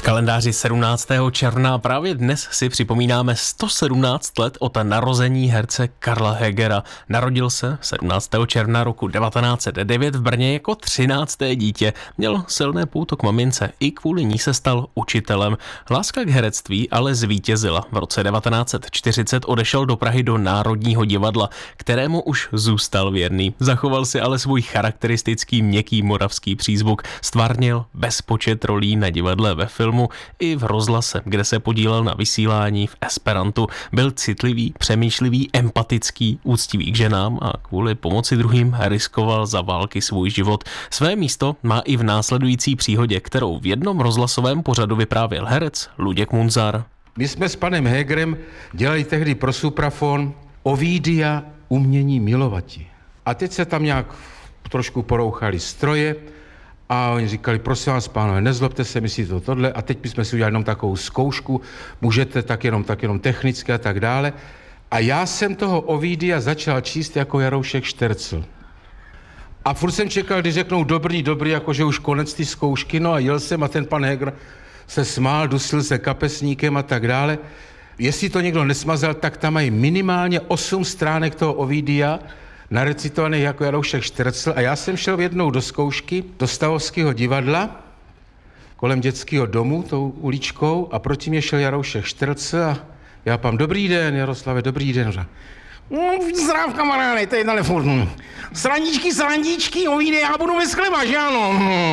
Kalendáři 17. června právě dnes si připomínáme 117 let od narození herce Karla Hegera. Narodil se 17. června roku 1909 v Brně jako 13. dítě. Měl silné pouto k mamince, i kvůli ní se stal učitelem. Láska k herectví ale zvítězila. V roce 1940 odešel do Prahy do Národního divadla, kterému už zůstal věrný. Zachoval si ale svůj charakteristický měkký moravský přízvuk, stvárnil bezpočet rolí na divadle, ve filmu i v rozhlase, kde se podílel na vysílání v esperantu. Byl citlivý, přemýšlivý, empatický, úctivý k ženám a kvůli pomoci druhým riskoval za války svůj život. Své místo má i v následující příhodě, kterou v jednom rozhlasovém pořadu vyprávěl herec Luděk Munzar. My jsme s panem Hegerem dělali tehdy pro Suprafon Ovidia Umění milovati. A teď se tam nějak trošku porouchali stroje a oni říkali, prosím vás, pánové, nezlobte se, myslíte to tohle, a teď bychom si udělali jenom takovou zkoušku, můžete tak jenom technicky a tak dále. A já jsem toho Ovidia začal číst jako Jaroušek Štercl. A furt jsem čekal, když řeknou dobrý, jakože už konec ty zkoušky, no a jel jsem a ten pan Heger se smál, dusil se kapesníkem a tak dále. Jestli to někdo nesmazal, tak tam mají minimálně 8 stránek toho Ovidia, narecitovaný jako Jaroušek Štercl, a já jsem šel jednou do zkoušky do Stavovského divadla kolem dětského domu tou uličkou a proti mě šel Jaroušek Štercl a já pám, dobrý den, Jaroslave, dobrý den. Zdrav, kamaráde, to je telefon. Srandičky, Ovidia, já budu bez chleba, že ano?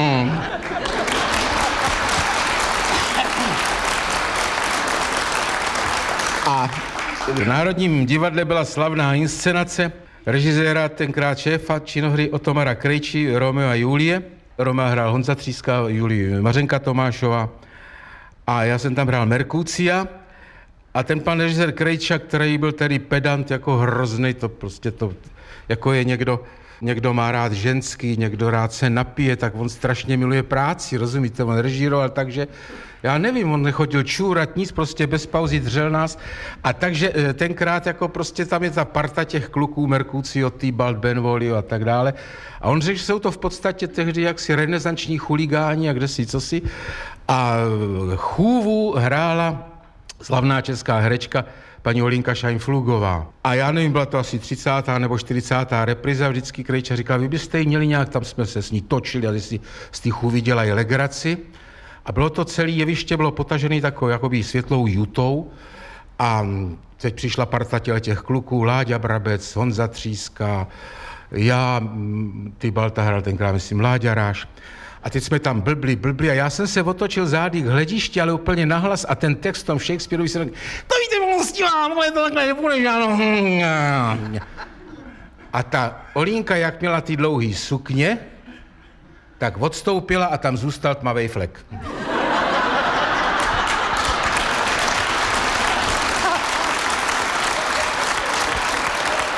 A v Národním divadle byla slavná inscenace režiséra, tenkrát šéfa činohry Otomara Krejčí, Romeo a Julie. Romeo hrál Honza Tříska, Julie Mařenka Tomášová a já jsem tam hrál Merkucia. A ten pan režisér Krejča, který byl tedy pedant jako hrozný, to prostě to, jako je někdo má rád ženský, někdo rád se napije, tak on strašně miluje práci, rozumíte, on režíroval, takže já nevím, on nechodil čůrat, nic, prostě bez pauzy dřel nás. A takže tenkrát jako prostě tam je ta parta těch kluků, Merkucio, Tybalt, Benvolio a tak dále. A on řekl, že jsou to v podstatě tehdy jaksi renesanční chuligáni a kdesi cosi. A chůvu hrála slavná česká herečka paní Olinka Šajnflugová. A já nevím, byla to asi 30. nebo 40. repriza, vždycky Krejča říkal, vy byste ji měli nějak, tam jsme se s ní točili a si z těch chůvy dělají legraci. A bylo to celé jeviště, bylo potažené takovou jakoby světlou jutou a teď přišla parta těch kluků, Láďa Brabec, Honza Tříska, já, Tybalta hrál tenkrát, myslím, Láďa Ráš. A teď jsme tam blbli a já jsem se otočil zády k hledišti, ale úplně nahlas a ten text v tom Shakespeareovi se řekl, to víte, milostivá, ale to takhle nepůjde, že ano? A ta Olínka, jak měla ty dlouhý sukně, tak odstoupila a tam zůstal tmavej flek.